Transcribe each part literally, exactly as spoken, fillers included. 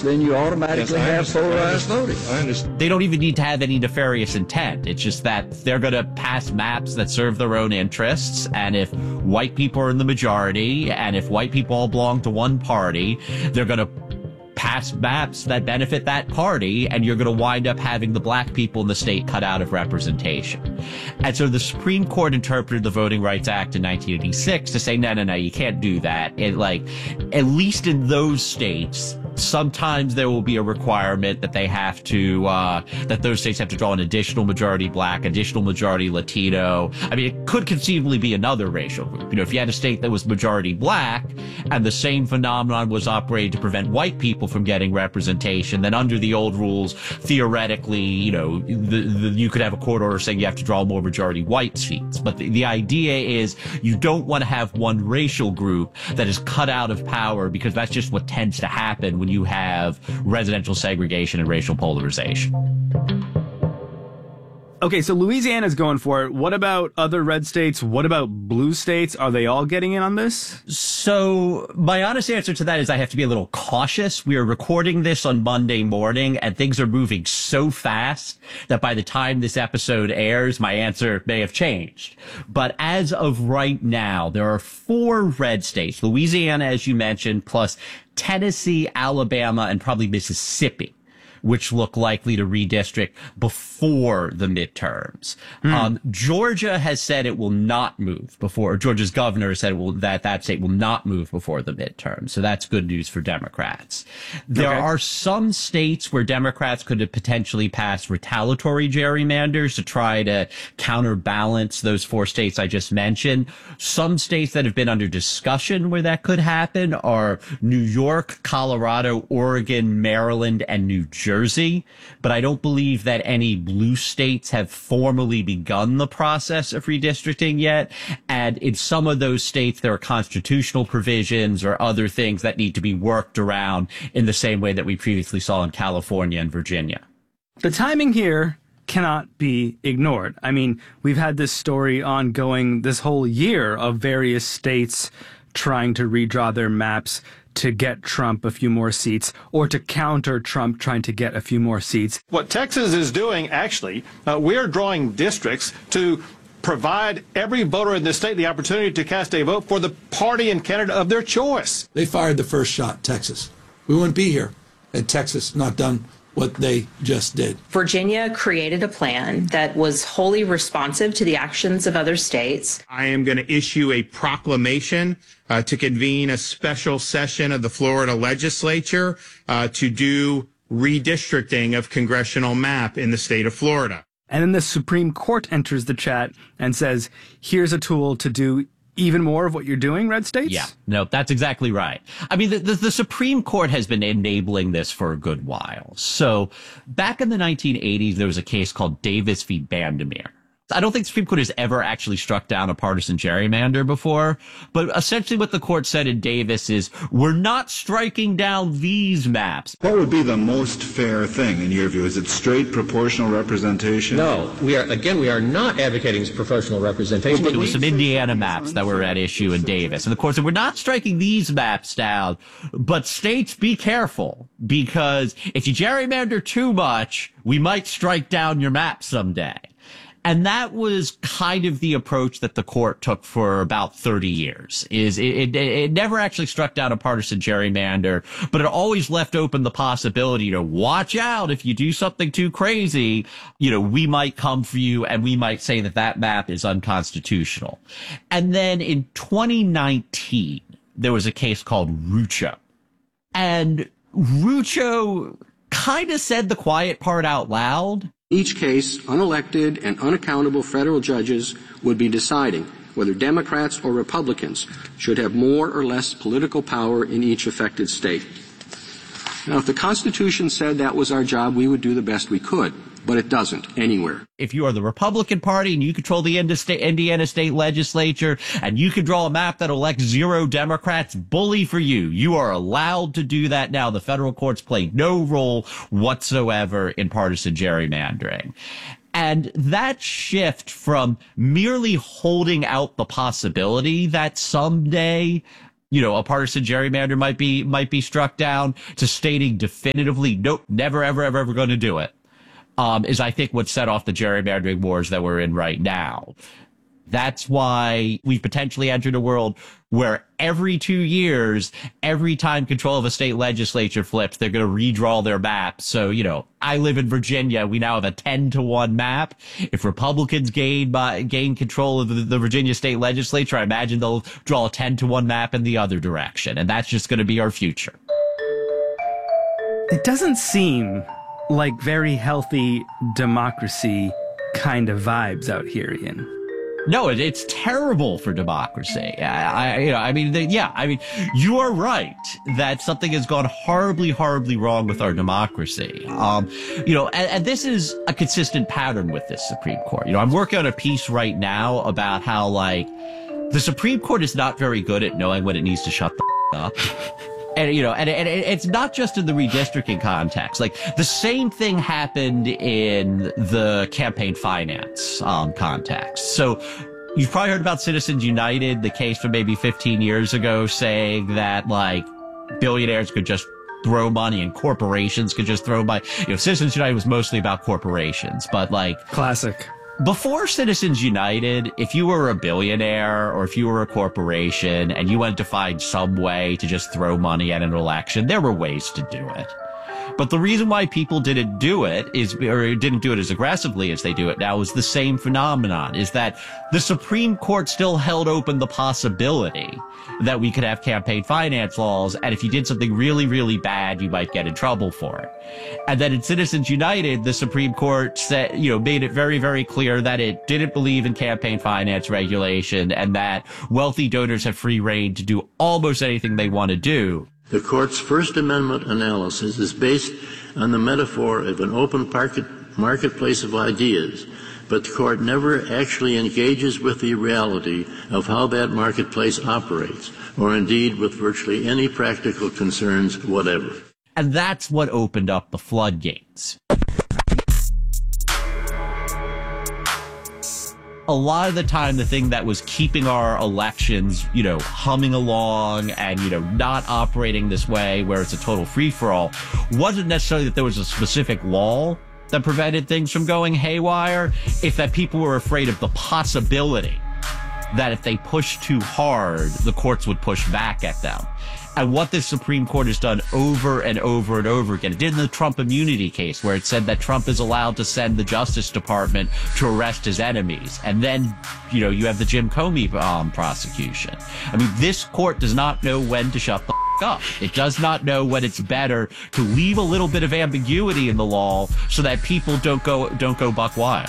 then you automatically yes, have polarized voting. I understand. They don't even need to have any nefarious intent. It's just that they're going to pass maps that serve their own interests. And if white people are in the majority, and if white people all belong to one party, they're going to pass maps that benefit that party, and you're going to wind up having the black people in the state cut out of representation. And so the Supreme Court interpreted the Voting Rights Act in nineteen eighty-six to say, no, no, no, you can't do that. It, like, at least in those states, sometimes there will be a requirement that they have to, uh, that those states have to draw an additional majority black, additional majority Latino. I mean, it could conceivably be another racial group. You know, if you had a state that was majority black and the same phenomenon was operated to prevent white people from getting representation, then under the old rules, theoretically, you know, the, the, you could have a court order saying you have to draw more majority white seats. But the, the idea is you don't want to have one racial group that is cut out of power, because that's just what tends to happen when you have residential segregation and racial polarization. Okay, so Louisiana's going for it. What about other red states? What about blue states? Are they all getting in on this? So my honest answer to that is I have to be a little cautious. We are recording this on Monday morning, and things are moving so fast that by the time this episode airs, my answer may have changed. But as of right now, there are four red states, Louisiana, as you mentioned, plus Tennessee, Alabama, and probably Mississippi, which look likely to redistrict before the midterms. Mm. Um, Georgia has said it will not move before, Georgia's governor said it will, that that state will not move before the midterms. So that's good news for Democrats. There okay. are some states where Democrats could have potentially passed retaliatory gerrymanders to try to counterbalance those four states I just mentioned. Some states that have been under discussion where that could happen are New York, Colorado, Oregon, Maryland, and New Jersey. Jersey, but I don't believe that any blue states have formally begun the process of redistricting yet. And in some of those states, there are constitutional provisions or other things that need to be worked around in the same way that we previously saw in California and Virginia. The timing here cannot be ignored. I mean, we've had this story ongoing this whole year of various states trying to redraw their maps to get Trump a few more seats, or to counter Trump trying to get a few more seats. What Texas is doing, actually, uh, we're drawing districts to provide every voter in the state the opportunity to cast a vote for the party and candidate of their choice. They fired the first shot, Texas. We wouldn't be here had Texas not done what they just did. Virginia created a plan that was wholly responsive to the actions of other states. I am going to issue a proclamation uh, to convene a special session of the Florida legislature uh, to do redistricting of congressional map in the state of Florida. And then the Supreme Court enters the chat and says, here's a tool to do even more of what you're doing, red states? Yeah, no, that's exactly right. I mean, the, the, the Supreme Court has been enabling this for a good while. So back in the nineteen eighties, there was a case called Davis v. Bandemere. I don't think the Supreme Court has ever actually struck down a partisan gerrymander before, but essentially what the court said in Davis is, we're not striking down these maps. What would be the most fair thing in your view? Is it straight proportional representation? No, we are, again, we are not advocating proportional representation. It was some Indiana maps that were at issue in Davis. And the court said, we're not striking these maps down, but states, be careful, because if you gerrymander too much, we might strike down your map someday. And that was kind of the approach that the court took for about thirty years. Is it, it, it never actually struck down a partisan gerrymander, but it always left open the possibility to watch out. If you do something too crazy, you know, we might come for you and we might say that that map is unconstitutional. And then in twenty nineteen, there was a case called Rucho. And Rucho kind of said the quiet part out loud. Each case, unelected and unaccountable federal judges would be deciding whether Democrats or Republicans should have more or less political power in each affected state. Now, if the Constitution said that was our job, we would do the best we could, but it doesn't anywhere. If you are the Republican Party and you control the Indiana state legislature and you can draw a map that elects zero Democrats, bully for you. You are allowed to do that now. The federal courts play no role whatsoever in partisan gerrymandering. And that shift from merely holding out the possibility that someday, you know, a partisan gerrymander might be might be struck down, to stating definitively, nope, never, ever, ever, ever going to do it, um, is, I think, what set off the gerrymandering wars that we're in right now. That's why we potentially entered a world where every two years, every time control of a state legislature flips, they're going to redraw their map. So, you know, I live in Virginia. We now have a ten to one map. If Republicans gain by, gain control of the, the Virginia state legislature, I imagine they'll draw a ten to one map in the other direction. And that's just going to be our future. It doesn't seem like very healthy democracy kind of vibes out here, Ian. No, it, it's terrible for democracy. I, I, you know, I mean, the, yeah, I mean, you are right that something has gone horribly, horribly wrong with our democracy. Um, you know, and, and this is a consistent pattern with this Supreme Court. You know, I'm working on a piece right now about how, like, the Supreme Court is not very good at knowing when it needs to shut the up. And, you know, and, and it's not just in the redistricting context. Like, the same thing happened in the campaign finance um, context. So you've probably heard about Citizens United, the case from maybe fifteen years ago, saying that, like, billionaires could just throw money and corporations could just throw money. You know, Citizens United was mostly about corporations, but, like... Classic. Before Citizens United, if you were a billionaire or if you were a corporation and you wanted to find some way to just throw money at an election, there were ways to do it. But the reason why people didn't do it is, or didn't do it as aggressively as they do it now, is the same phenomenon, is that the Supreme Court still held open the possibility that we could have campaign finance laws, and if you did something really, really bad, you might get in trouble for it. And then in Citizens United, the Supreme Court said, you know, made it very, very clear that it didn't believe in campaign finance regulation and that wealthy donors have free rein to do almost anything they want to do. The Court's First Amendment analysis is based on the metaphor of an open market, marketplace of ideas, but the Court never actually engages with the reality of how that marketplace operates, or indeed with virtually any practical concerns whatever. And that's what opened up the floodgates. A lot of the time, the thing that was keeping our elections, you know, humming along and, you know, not operating this way where it's a total free-for-all wasn't necessarily that there was a specific law that prevented things from going haywire. It's that people were afraid of the possibility that if they pushed too hard, the courts would push back at them. And what the Supreme Court has done over and over and over again, it did in the Trump immunity case, where it said that Trump is allowed to send the Justice Department to arrest his enemies. And then, you know, you have the Jim Comey um, prosecution. I mean, this court does not know when to shut the f- up. It does not know when it's better to leave a little bit of ambiguity in the law so that people don't go don't go buck wild.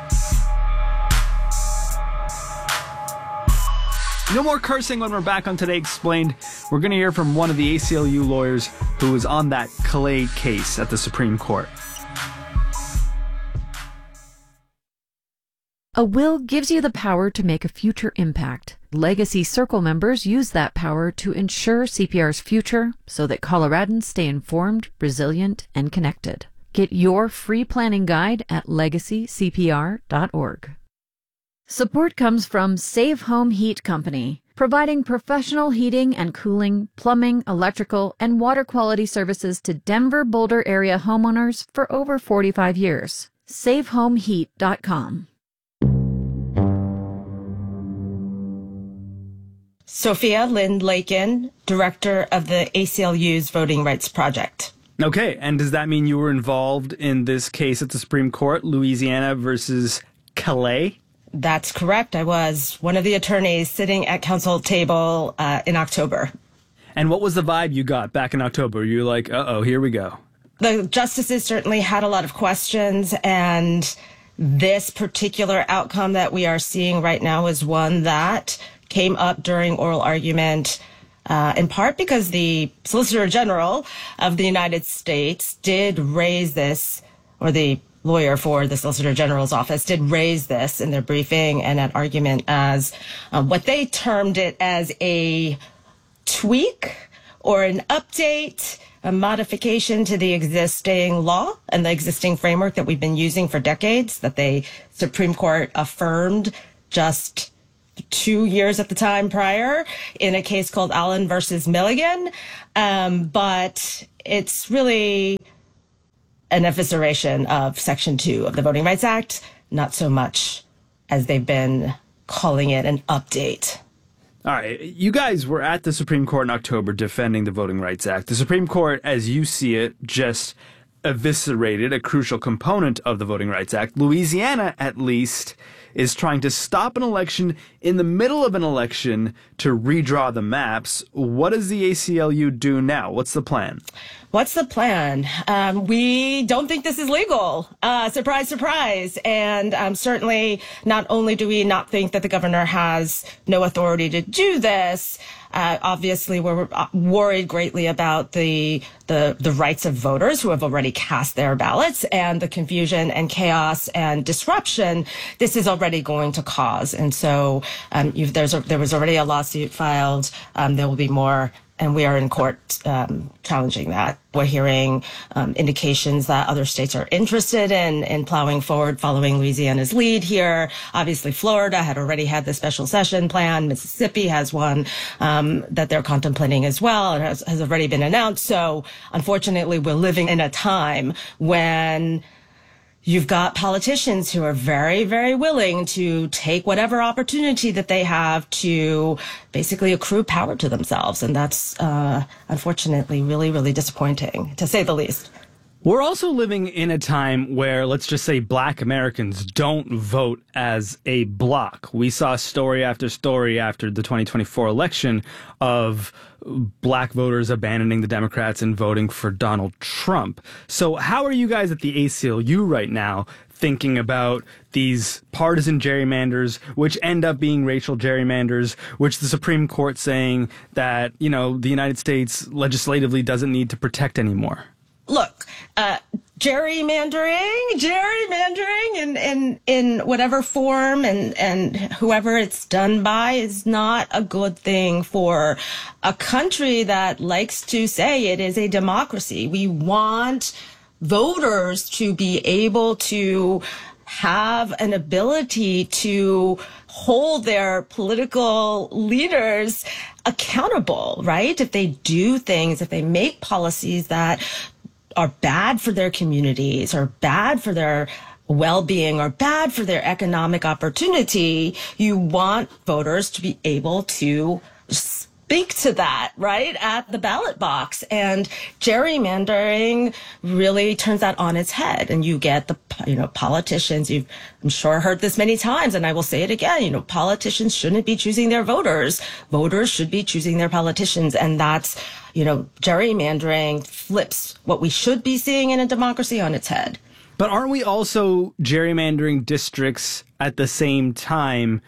No more cursing when we're back on Today Explained. We're going to hear from one of the A C L U lawyers who was on that Calais case at the Supreme Court. A will gives you the power to make a future impact. Legacy Circle members use that power to ensure C P R's future so that Coloradans stay informed, resilient, and connected. Get your free planning guide at legacy c p r dot org. Support comes from Save Home Heat Company, providing professional heating and cooling, plumbing, electrical, and water quality services to Denver, Boulder area homeowners for over forty-five years. save home heat dot com. Sophia Lynn Lakin, director of the A C L U's Voting Rights Project. Okay, and does that mean you were involved in this case at the Supreme Court, Louisiana versus Calais? That's correct. I was one of the attorneys sitting at council table uh, in October. And what was the vibe you got back in October? You were like, uh-oh, here we go. The justices certainly had a lot of questions, and this particular outcome that we are seeing right now is one that came up during oral argument, uh, in part because the Solicitor General of the United States did raise this, or the lawyer for the Solicitor General's office did raise this in their briefing and at argument as uh, what they termed it as a tweak or an update, a modification to the existing law and the existing framework that we've been using for decades, that the Supreme Court affirmed just two years at the time prior in a case called Allen versus Milligan. Um, but it's really an evisceration of Section two of the Voting Rights Act, not so much as they've been calling it an update. All right. You guys were at the Supreme Court in October defending the Voting Rights Act. The Supreme Court, as you see it, just eviscerated a crucial component of the Voting Rights Act. Louisiana, at least, is trying to stop an election in the middle of an election to redraw the maps. What does the A C L U do now? What's the plan? What's the plan? Um, we don't think this is legal. Uh, surprise, surprise. And um, certainly not only do we not think that the governor has no authority to do this, uh, obviously we're worried greatly about the, the, the rights of voters who have already cast their ballots and the confusion and chaos and disruption this is already going to cause. And so um, you've, there's a, there was already a lawsuit filed. Um, there will be more. And we are in court um, challenging that. We're hearing um, indications that other states are interested in, in plowing forward following Louisiana's lead here. Obviously, Florida had already had the special session plan. Mississippi has one um, that they're contemplating as well and has, has already been announced. So unfortunately, we're living in a time when you've got politicians who are very, very willing to take whatever opportunity that they have to basically accrue power to themselves. And that's uh, unfortunately really, really disappointing, to say the least. We're also living in a time where, let's just say, Black Americans don't vote as a bloc. We saw story after story after the twenty twenty-four election of Black voters abandoning the Democrats and voting for Donald Trump. So how are you guys at the A C L U right now thinking about these partisan gerrymanders, which end up being racial gerrymanders, which the Supreme Court saying that, you know, the United States legislatively doesn't need to protect anymore? Look, uh, gerrymandering, gerrymandering in, in, in whatever form and, and whoever it's done by is not a good thing for a country that likes to say it is a democracy. We want voters to be able to have an ability to hold their political leaders accountable, right? If they do things, if they make policies that are bad for their communities or bad for their well-being or bad for their economic opportunity, you want voters to be able to speak to that, right, at the ballot box. And gerrymandering really turns that on its head. And you get the, you know, politicians, you've, I'm sure, heard this many times, and I will say it again, you know, politicians shouldn't be choosing their voters. Voters should be choosing their politicians. And that's, you know, gerrymandering flips what we should be seeing in a democracy on its head. But aren't we also gerrymandering districts at the same time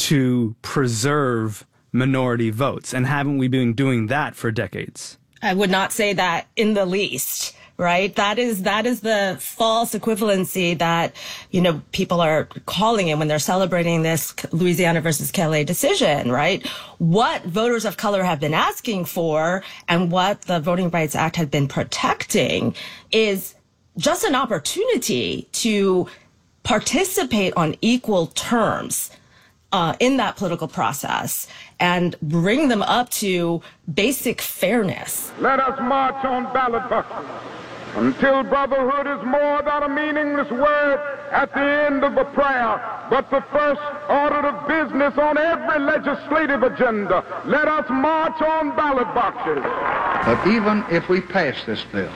to preserve minority votes? And haven't we been doing that for decades? I would not say that in the least, right? That is, that is the false equivalency that, you know, people are calling it when they're celebrating this Louisiana versus Kelly decision, right? What voters of color have been asking for and what the Voting Rights Act had been protecting is just an opportunity to participate on equal terms Uh, in that political process and bring them up to basic fairness. Let us march on ballot boxes until brotherhood is more than a meaningless word at the end of a prayer, but the first order of business on every legislative agenda. Let us march on ballot boxes. But even if we pass this bill,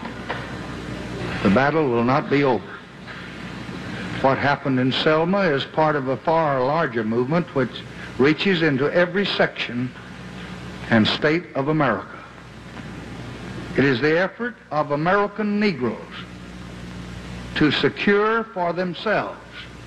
the battle will not be over. What happened in Selma is part of a far larger movement which reaches into every section and state of America. It is the effort of American Negroes to secure for themselves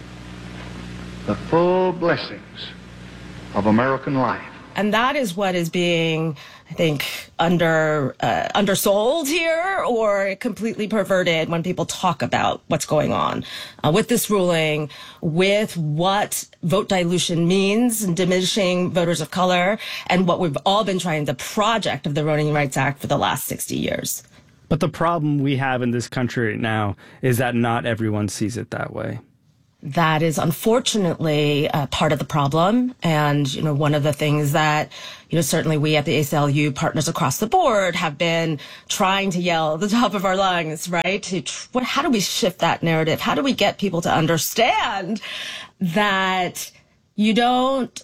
the full blessings of American life. And that is what is being, I think, under uh, undersold here or completely perverted when people talk about what's going on uh, with this ruling, with what vote dilution means and diminishing voters of color, and what we've all been trying, the project of the Voting Rights Act for the last sixty years. But the problem we have in this country right now is that not everyone sees it that way. that is unfortunately uh, part of the problem. And, you know, one of the things that, you know, certainly we at the A C L U partners across the board have been trying to yell at the top of our lungs, right? To tr- what, how do we shift that narrative? How do we get people to understand that you don't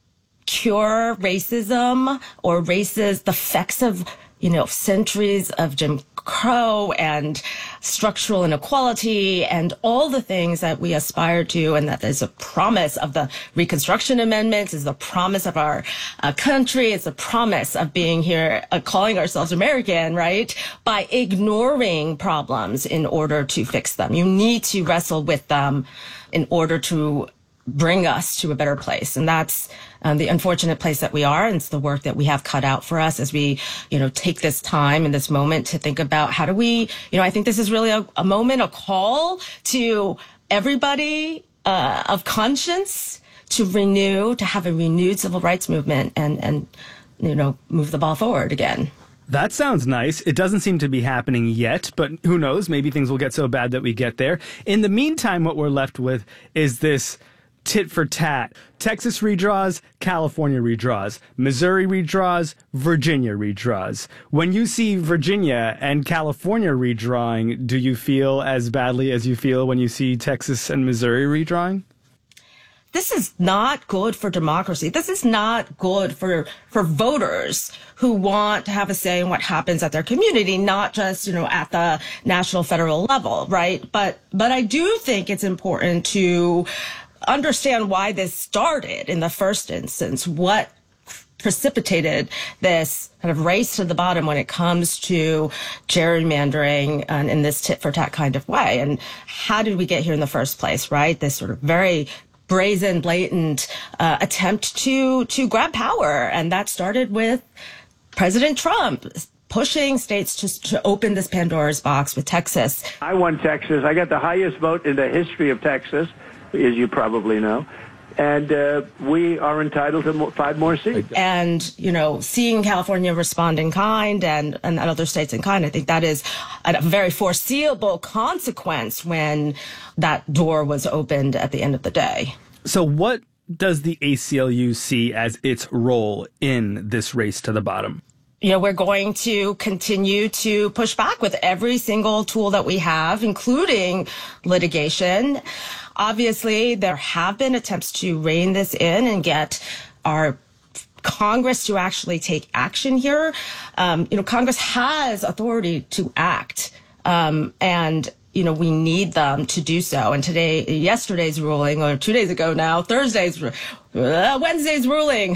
cure racism or racist, the effects of, you know, centuries of Jim Crow and structural inequality and all the things that we aspire to, and that is a promise of the Reconstruction Amendments, is the promise of our uh, country, it's the promise of being here, uh, calling ourselves American, right? By ignoring problems in order to fix them. You need to wrestle with them in order to bring us to a better place. And that's um, the unfortunate place that we are. And it's the work that we have cut out for us as we, you know, take this time and this moment to think about how do we, you know, I think this is really a, a moment, a call to everybody uh, of conscience to renew, to have a renewed civil rights movement and, and, you know, move the ball forward again. That sounds nice. It doesn't seem to be happening yet, but who knows? Maybe things will get so bad that we get there. In the meantime, what we're left with is this tit for tat. Texas redraws, California redraws, Missouri redraws, Virginia redraws. When you see Virginia and California redrawing, do you feel as badly as you feel when you see Texas and Missouri redrawing? This is not good for democracy. This is not good for for voters who want to have a say in what happens at their community, not just, you know, at the national federal level, right? But but I do think it's important to understand why this started in the first instance, what precipitated this kind of race to the bottom when it comes to gerrymandering and in this tit for tat kind of way. And how did we get here in the first place, right? This sort of very brazen, blatant uh, attempt to to grab power. And that started with President Trump pushing states to, to open this Pandora's box with Texas. I won Texas. I got the highest vote in the history of Texas, as you probably know. And uh, we are entitled to more, five more seats. And, you know, seeing California respond in kind and, and other states in kind, I think that is a very foreseeable consequence when that door was opened at the end of the day. So what does the A C L U see as its role in this race to the bottom? You know, we're going to continue to push back with every single tool that we have, including litigation. Obviously, there have been attempts to rein this in and get our Congress to actually take action here. Um, you know, Congress has authority to act, um, and you know, we need them to do so. And today, yesterday's ruling, or two days ago now, Thursday's, uh, Wednesday's ruling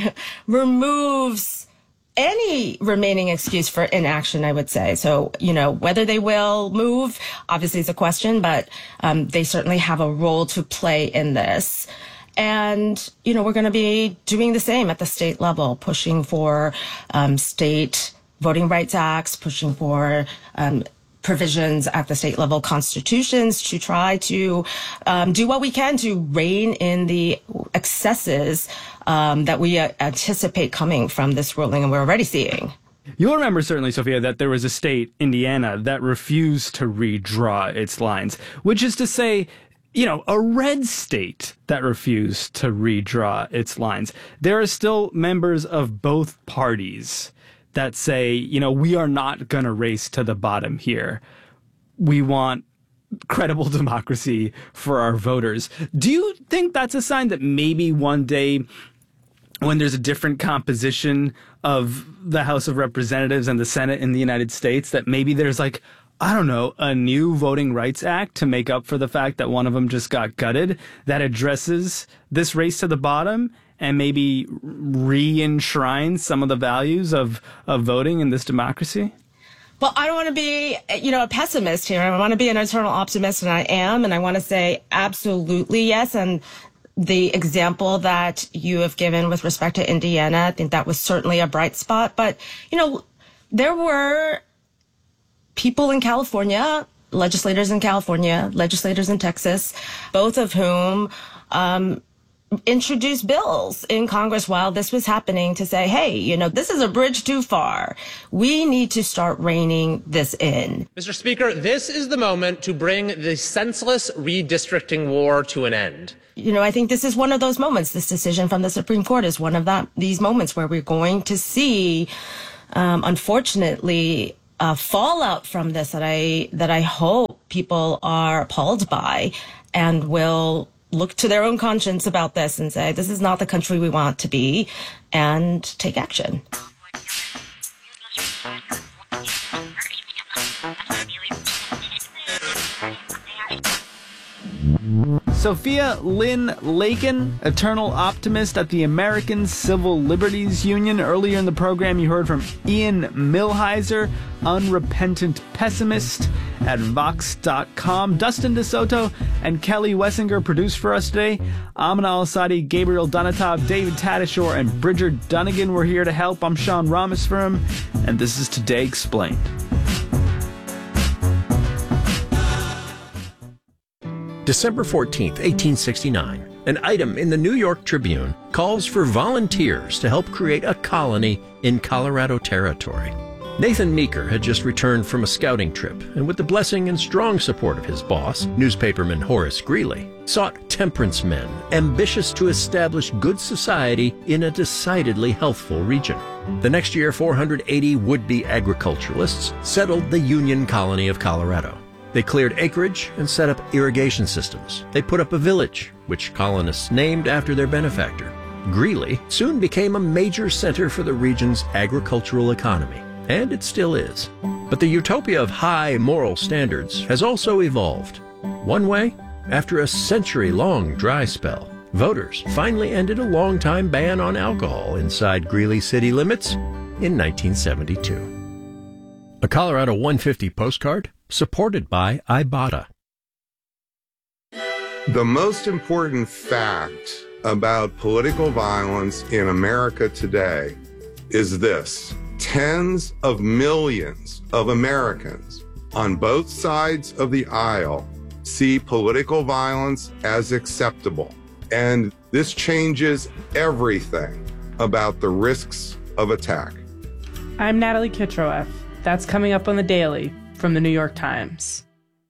removes any remaining excuse for inaction, I would say. So, you know, whether they will move, obviously is a question, but um, they certainly have a role to play in this. And, you know, we're going to be doing the same at the state level, pushing for um, state voting rights acts, pushing for um, provisions at the state level constitutions to try to um, do what we can to rein in the excesses um, that we uh, anticipate coming from this ruling, and we're already seeing. You'll remember certainly, Sophia, that there was a state, Indiana, that refused to redraw its lines, which is to say, you know, a red state that refused to redraw its lines. There are still members of both parties that say, you know, we are not going to race to the bottom here. We want credible democracy for our voters. Do you think that's a sign that maybe one day, when there's a different composition of the House of Representatives and the Senate in the United States, that maybe there's like, I don't know, a new Voting Rights Act to make up for the fact that one of them just got gutted that addresses this race to the bottom and maybe re-enshrine some of the values of, of voting in this democracy? Well, I don't want to be, you know, a pessimist here. I want to be an eternal optimist, and I am. And I want to say absolutely yes. And the example that you have given with respect to Indiana, I think that was certainly a bright spot. But, you know, there were people in California, legislators in California, legislators in Texas, both of whom um, introduce bills in Congress while this was happening to say, hey, you know, this is a bridge too far. We need to start reining this in. Mister Speaker, this is the moment to bring the senseless redistricting war to an end. You know, I think this is one of those moments. This decision from the Supreme Court is one of that, these moments where we're going to see, um, unfortunately, uh, fallout from this that I, that I hope people are appalled by and will look to their own conscience about this and say, this is not the country we want to be, and take action. Sophia Lynn Lakin, eternal optimist at the American Civil Liberties Union. Earlier in the program, you heard from Ian Millhiser, unrepentant pessimist at Vox dot com. Dustin DeSoto and Kelly Wessinger produced for us today. Amina Al-Asadi, Gabriel Donatov, David Tadashore, and Bridger Dunnigan were here to help. I'm Sean Rameswaram, and this is Today Explained. December fourteenth, eighteen sixty-nine, an item in the New York Tribune calls for volunteers to help create a colony in Colorado Territory. Nathan Meeker had just returned from a scouting trip, and with the blessing and strong support of his boss, newspaperman Horace Greeley, sought temperance men ambitious to establish good society in a decidedly healthful region. The next year, four hundred eighty would-be agriculturalists settled the Union Colony of Colorado. They cleared acreage and set up irrigation systems. They put up a village, which colonists named after their benefactor. Greeley soon became a major center for the region's agricultural economy, and it still is. But the utopia of high moral standards has also evolved. One way, after a century-long dry spell, voters finally ended a long-time ban on alcohol inside Greeley city limits in nineteen seventy-two. A Colorado one fifty postcard supported by Ibotta. The most important fact about political violence in America today is this. Tens of millions of Americans on both sides of the aisle see political violence as acceptable. And this changes everything about the risks of attack. I'm Natalie Kitroeff. That's coming up on The Daily from The New York Times.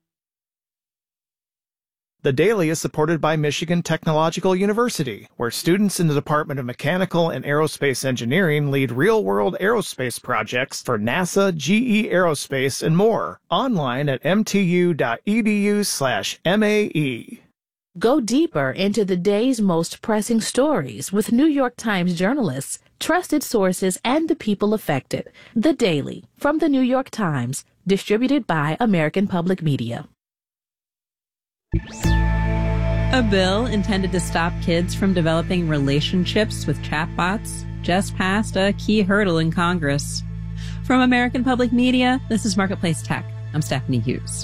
The Daily is supported by Michigan Technological University, where students in the Department of Mechanical and Aerospace Engineering lead real-world aerospace projects for NASA, G E Aerospace, and more. Online at mtu.edu slash MAE. Go deeper into the day's most pressing stories with New York Times journalists, trusted sources, and the people affected. The Daily from The New York Times, distributed by American Public Media. A bill intended to stop kids from developing relationships with chatbots just passed a key hurdle in Congress. From American Public Media, this is Marketplace Tech. I'm Stephanie Hughes.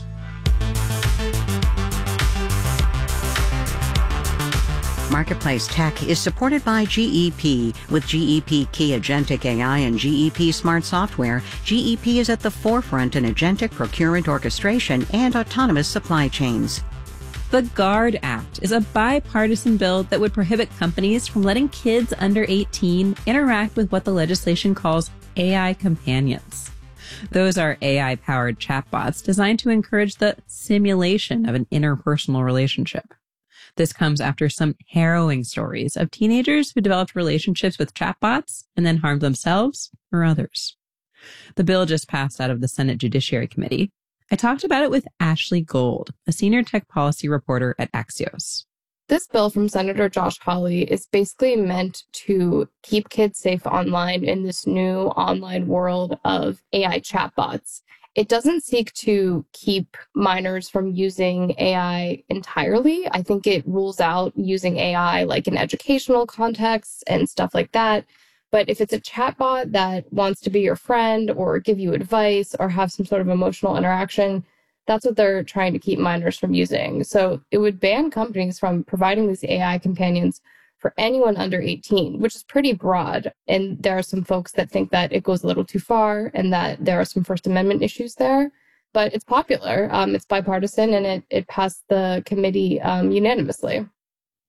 Marketplace Tech is supported by G E P. With G E P Key Agentic A I and G E P Smart Software, G E P is at the forefront in agentic procurement orchestration and autonomous supply chains. The GUARD Act is a bipartisan bill that would prohibit companies from letting kids under eighteen interact with what the legislation calls A I companions. Those are A I-powered chatbots designed to encourage the simulation of an interpersonal relationship. This comes after some harrowing stories of teenagers who developed relationships with chatbots and then harmed themselves or others. The bill just passed out of the Senate Judiciary Committee. I talked about it with Ashley Gold, a senior tech policy reporter at Axios. This bill from Senator Josh Hawley is basically meant to keep kids safe online in this new online world of A I chatbots. It doesn't seek to keep minors from using A I entirely. I think it rules out using A I like in educational contexts and stuff like that. But if it's a chatbot that wants to be your friend or give you advice or have some sort of emotional interaction, that's what they're trying to keep minors from using. So it would ban companies from providing these A I companions for anyone under eighteen, which is pretty broad. And there are some folks that think that it goes a little too far and that there are some First Amendment issues there. But it's popular, um, it's bipartisan, and it, it passed the committee um, unanimously.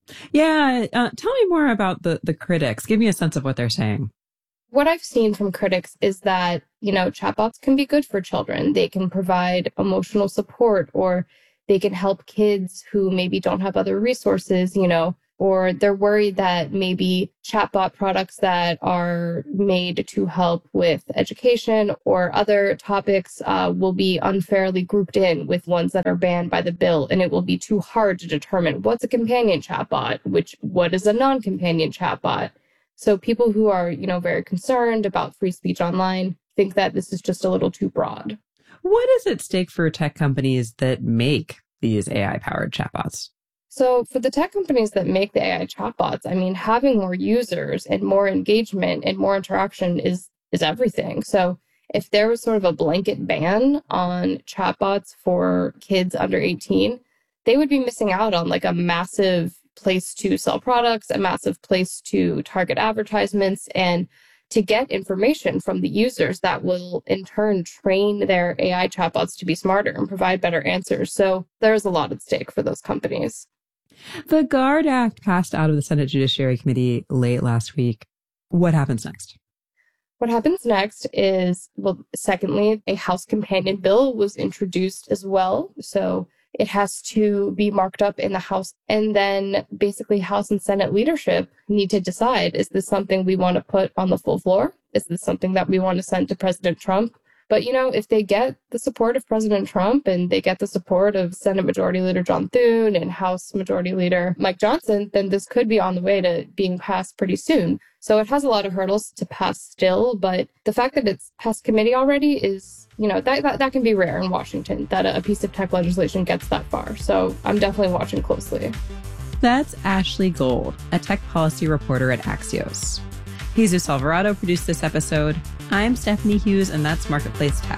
Yeah. Uh, tell me more about the, the critics. Give me a sense of what they're saying. What I've seen from critics is that, you know, chatbots can be good for children. They can provide emotional support, or they can help kids who maybe don't have other resources, you know, or they're worried that maybe chatbot products that are made to help with education or other topics uh, will be unfairly grouped in with ones that are banned by the bill. And it will be too hard to determine what's a companion chatbot, which what is a non-companion chatbot. So people who are, you know, very concerned about free speech online think that this is just a little too broad. What is at stake for tech companies that make these A I-powered chatbots? So for the tech companies that make the A I chatbots, I mean, having more users and more engagement and more interaction is is everything. So if there was sort of a blanket ban on chatbots for kids under eighteen, they would be missing out on like a massive place to sell products, a massive place to target advertisements, and to get information from the users that will in turn train their A I chatbots to be smarter and provide better answers. So there's a lot at stake for those companies. The GUARD Act passed out of the Senate Judiciary Committee late last week. What happens next? What happens next is, well, secondly, a House companion bill was introduced as well. So it has to be marked up in the House. And then basically House and Senate leadership need to decide, is this something we want to put on the full floor? Is this something that we want to send to President Trump? But, you know, if they get the support of President Trump and they get the support of Senate Majority Leader John Thune and House Majority Leader Mike Johnson, then this could be on the way to being passed pretty soon. So it has a lot of hurdles to pass still. But the fact that it's passed committee already is, you know, that, that, that can be rare in Washington, that a, a piece of tech legislation gets that far. So I'm definitely watching closely. That's Ashley Gold, a tech policy reporter at Axios. Jesus Alvarado produced this episode. I'm Stephanie Hughes, and that's Marketplace Tech.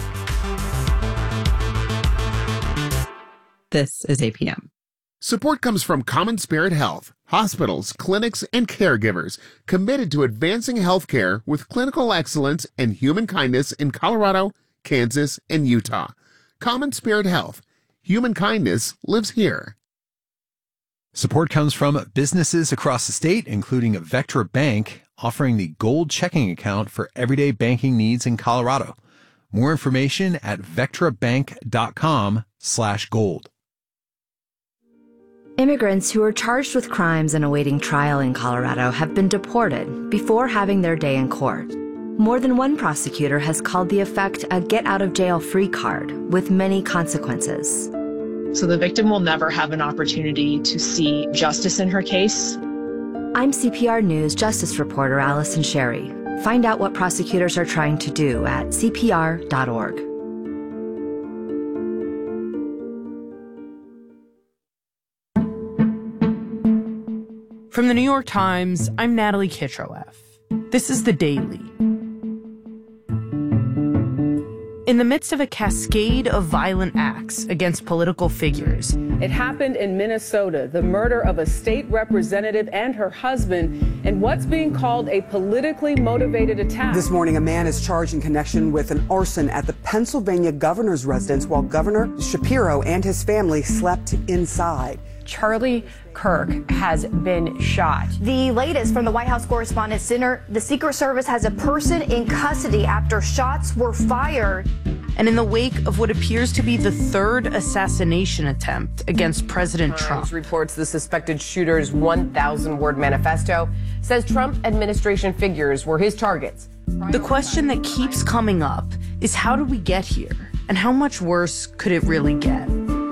This is A P M. Support comes from Common Spirit Health, hospitals, clinics, and caregivers committed to advancing healthcare with clinical excellence and human kindness in Colorado, Kansas, and Utah. Common Spirit Health. Human kindness lives here. Support comes from businesses across the state, including Vectra Bank, offering the Gold checking account for everyday banking needs in Colorado. More information at vectrabank.com slash gold. Immigrants who are charged with crimes and awaiting trial in Colorado have been deported before having their day in court. More than one prosecutor has called the effect a get-out-of-jail-free card with many consequences. So the victim will never have an opportunity to see justice in her case. I'm C P R News Justice reporter Allison Sherry. Find out what prosecutors are trying to do at C P R dot org. From the New York Times, I'm Natalie Kitroeff. This is The Daily. In the midst of a cascade of violent acts against political figures, it happened in Minnesota, the murder of a state representative and her husband in what's being called a politically motivated attack. This morning, a man is charged in connection with an arson at the Pennsylvania governor's residence while Governor Shapiro and his family slept inside. Charlie Kirk has been shot. The latest from the White House Correspondents' Center, the Secret Service has a person in custody after shots were fired. And in the wake of what appears to be the third assassination attempt against President Trump. Times reports the suspected shooter's one thousand word manifesto says Trump administration figures were his targets. The question that keeps coming up is, how did we get here? And how much worse could it really get?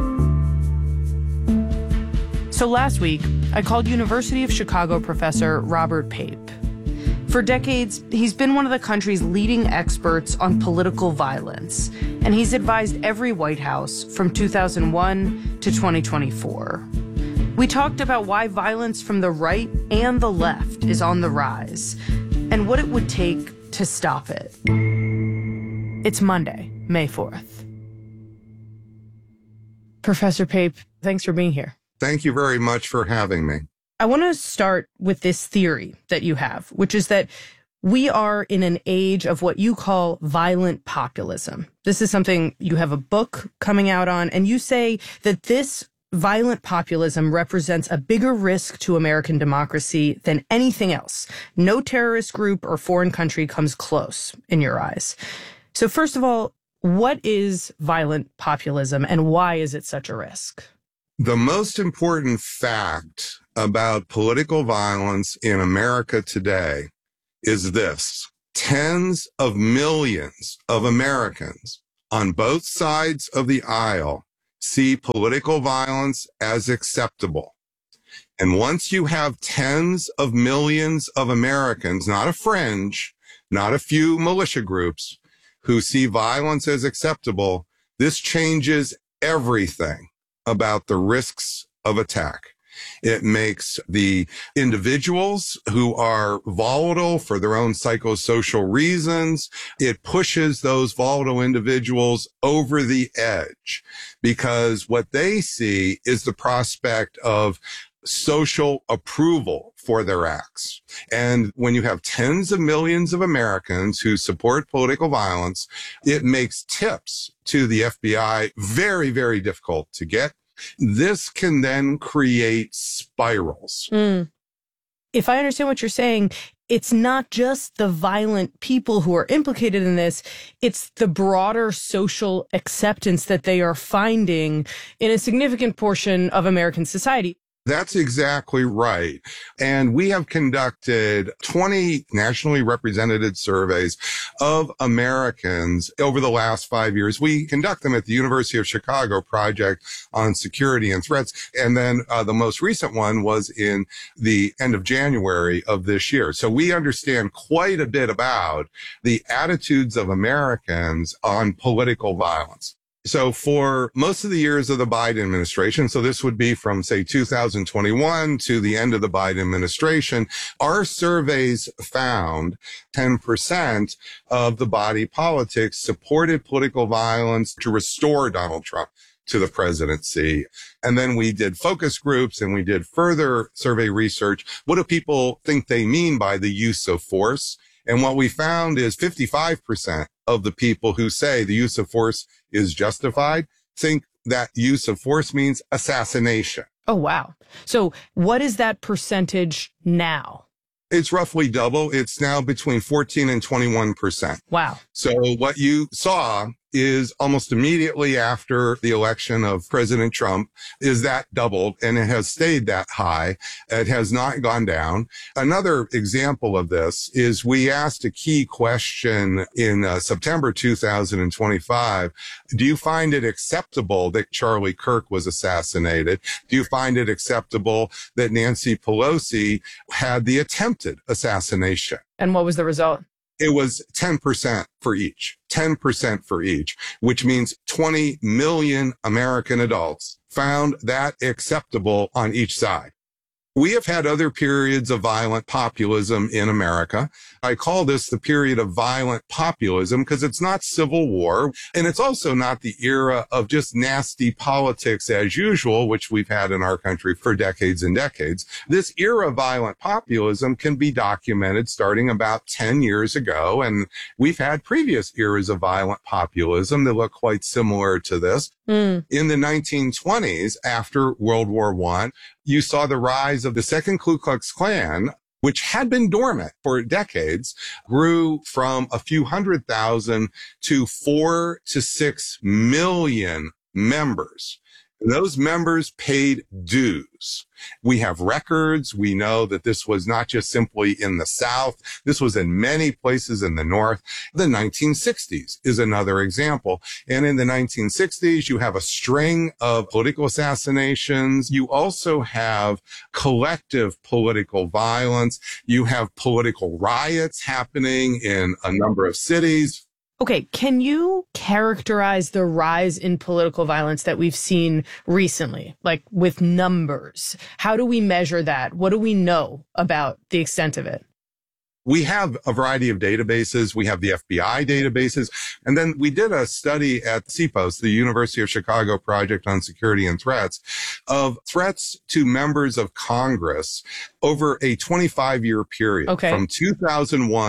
So last week, I called University of Chicago professor Robert Pape. For decades, he's been one of the country's leading experts on political violence, and he's advised every White House from two thousand one to twenty twenty-four. We talked about why violence from the right and the left is on the rise, and what it would take to stop it. It's Monday, May fourth. Professor Pape, thanks for being here. Thank you very much for having me. I want to start with this theory that you have, which is that we are in an age of what you call violent populism. This is something you have a book coming out on, and you say that this violent populism represents a bigger risk to American democracy than anything else. No terrorist group or foreign country comes close in your eyes. So first of all, what is violent populism and why is it such a risk? The most important fact about political violence in America today is this. Tens of millions of Americans on both sides of the aisle see political violence as acceptable. And once you have tens of millions of Americans, not a fringe, not a few militia groups, who see violence as acceptable, this changes everything about the risks of attack. It makes the individuals who are volatile for their own psychosocial reasons, it pushes those volatile individuals over the edge because what they see is the prospect of social approval for their acts. And when you have tens of millions of Americans who support political violence, it makes tips to the F B I very, very difficult to get. This can then create spirals. Mm. If I understand what you're saying, it's not just the violent people who are implicated in this, it's the broader social acceptance that they are finding in a significant portion of American society. That's exactly right. And we have conducted twenty nationally represented surveys of Americans over the last five years. We conduct them at the University of Chicago Project on Security and Threats. And then uh, the most recent one was in the end of January of this year. So we understand quite a bit about the attitudes of Americans on political violence. So for most of the years of the Biden administration, so this would be from, say, two thousand twenty-one to the end of the Biden administration, our surveys found ten percent of the body politic supported political violence to restore Donald Trump to the presidency. And then we did focus groups and we did further survey research. What do people think they mean by the use of force? And what we found is fifty-five percent of the people who say the use of force is justified think that use of force means assassination. Oh, wow. So what is that percentage now? It's roughly double. It's now between fourteen and twenty-one percent. Wow. So what you saw is almost immediately after the election of President Trump is that doubled, and it has stayed that high. It has not gone down. Another example of this is we asked a key question in uh, September two thousand twenty-five. Do you find it acceptable that Charlie Kirk was assassinated? Do you find it acceptable that Nancy Pelosi had the attempted assassination? And what was the result? It was ten percent for each, ten percent for each, which means twenty million American adults found that acceptable on each side. We have had other periods of violent populism in America. I call this the period of violent populism because it's not civil war, and it's also not the era of just nasty politics as usual, which we've had in our country for decades and decades. This era of violent populism can be documented starting about ten years ago, and we've had previous eras of violent populism that look quite similar to this. Mm. In the nineteen twenties, after World War One, you saw the rise of the Second Ku Klux Klan, which had been dormant for decades, grew from a few hundred thousand to four to six million members. And those members paid dues. We have records. We know that this was not just simply in the South. This was in many places in the North. The nineteen sixties is another example. And in the nineteen sixties, you have a string of political assassinations. You also have collective political violence. You have political riots happening in a number of cities. Okay, can you characterize the rise in political violence that we've seen recently, like with numbers? How do we measure that? What do we know about the extent of it? We have a variety of databases. We have the F B I databases. And then we did a study at C P O S, the University of Chicago Project on Security and Threats, of threats to members of Congress over a twenty-five year period. Okay. From two thousand one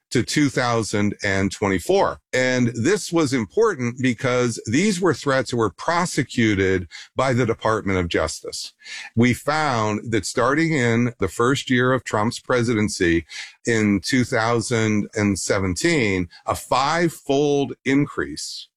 to two thousand twenty-four. And this was important because these were threats that were prosecuted by the Department of Justice. We found that starting in the first year of Trump's presidency in two thousand seventeen, a five-fold increase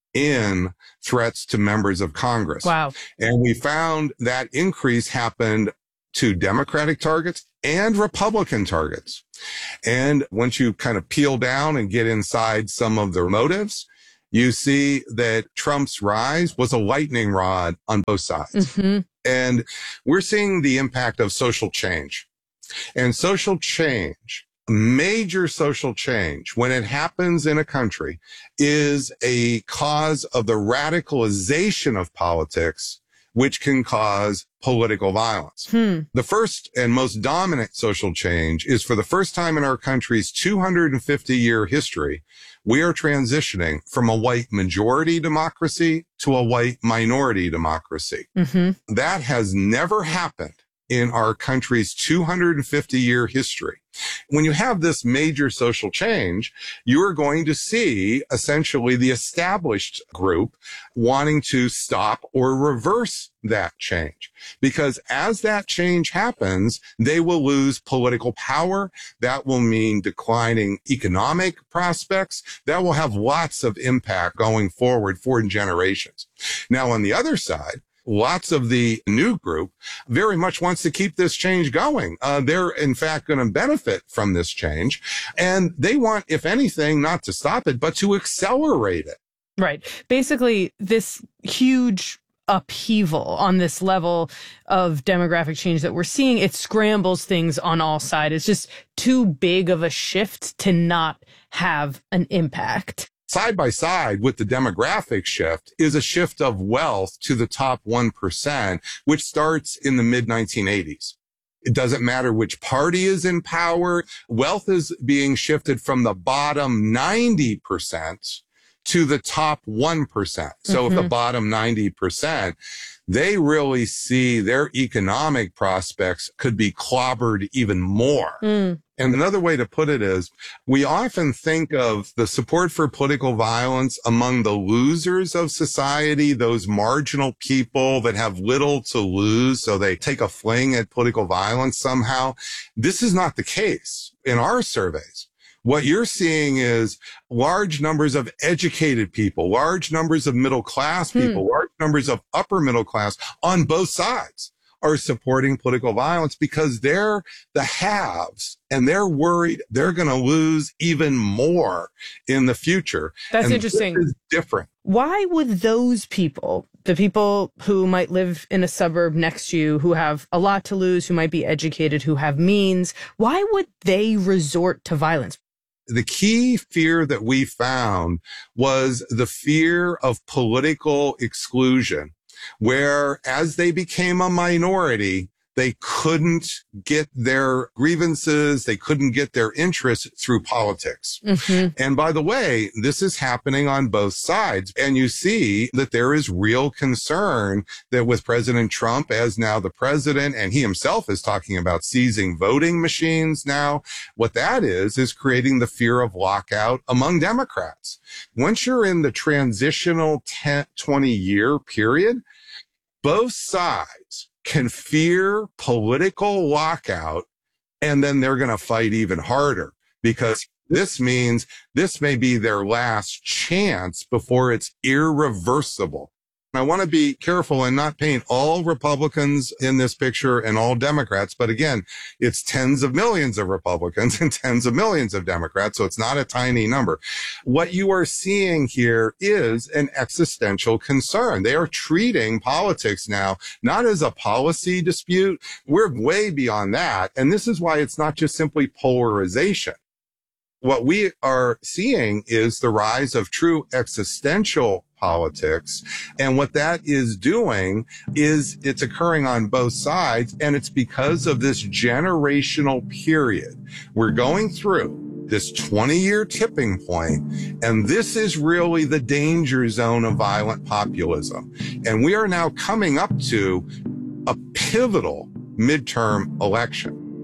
in threats to members of Congress. Wow. And we found that increase happened to Democratic targets and Republican targets. And once you kind of peel down and get inside some of their motives, you see that Trump's rise was a lightning rod on both sides. Mm-hmm. And we're seeing the impact of social change. And social change, major social change, when it happens in a country, is a cause of the radicalization of politics, which can cause political violence. Hmm. The first and most dominant social change is, for the first time in our country's two hundred fifty year history, we are transitioning from a white majority democracy to a white minority democracy. Mm-hmm. That has never happened in our country's two hundred fifty year history. When you have this major social change, you are going to see essentially the established group wanting to stop or reverse that change. Because as that change happens, they will lose political power. That will mean declining economic prospects. That will have lots of impact going forward for generations. Now, on the other side, lots of the new group very much wants to keep this change going. Uh, they're, in fact, going to benefit from this change. And they want, if anything, not to stop it, but to accelerate it. Right. Basically, this huge upheaval on this level of demographic change that we're seeing, it scrambles things on all sides. It's just too big of a shift to not have an impact. Side by side with the demographic shift is a shift of wealth to the top one percent, which starts in the mid nineteen eighties. It doesn't matter which party is in power. Wealth is being shifted from the bottom ninety percent to the top one percent. So Mm-hmm. if the bottom ninety percent, they really see their economic prospects could be clobbered even more. Mm. And another way to put it is, we often think of the support for political violence among the losers of society, those marginal people that have little to lose, so they take a fling at political violence somehow. This is not the case in our surveys. What you're seeing is large numbers of educated people, large numbers of middle class people, hmm. large numbers of upper middle class on both sides are supporting political violence because they're the haves and they're worried they're going to lose even more in the future. That's and interesting. This is different. Why would those people, the people who might live in a suburb next to you, who have a lot to lose, who might be educated, who have means, why would they resort to violence? The key fear that we found was the fear of political exclusion, where as they became a minority, they couldn't get their grievances, they couldn't get their interests through politics. Mm-hmm. And by the way, this is happening on both sides. And you see that there is real concern that with President Trump as now the president, and he himself is talking about seizing voting machines now, what that is, is creating the fear of lockout among Democrats. Once you're in the transitional ten, twenty year period, both sides can fear political lockout, and then they're going to fight even harder because this means this may be their last chance before it's irreversible. I want to be careful and not paint all Republicans in this picture and all Democrats. But again, it's tens of millions of Republicans and tens of millions of Democrats. So it's not a tiny number. What you are seeing here is an existential concern. They are treating politics now not as a policy dispute. We're way beyond that. And this is why it's not just simply polarization. What we are seeing is the rise of true existential politics. And what that is doing is it's occurring on both sides. And it's because of this generational period. We're going through this twenty year tipping point, and this is really the danger zone of violent populism. And we are now coming up to a pivotal midterm election.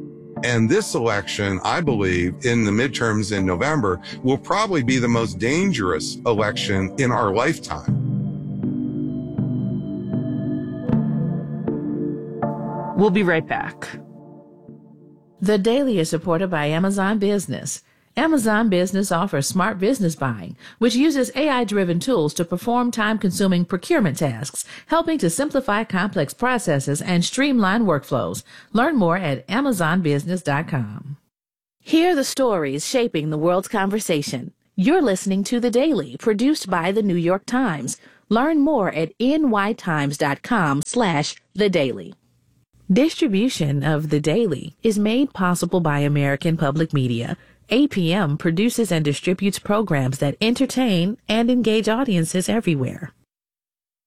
And this election, I believe, in the midterms in November, will probably be the most dangerous election in our lifetime. We'll be right back. The Daily is supported by Amazon Business. Amazon Business offers smart business buying, which uses A I-driven tools to perform time-consuming procurement tasks, helping to simplify complex processes and streamline workflows. Learn more at amazon business dot com. Hear the stories shaping the world's conversation. You're listening to The Daily, produced by The New York Times. Learn more at n y times dot com slash the daily. Distribution of The Daily is made possible by American Public Media. A P M produces and distributes programs that entertain and engage audiences everywhere.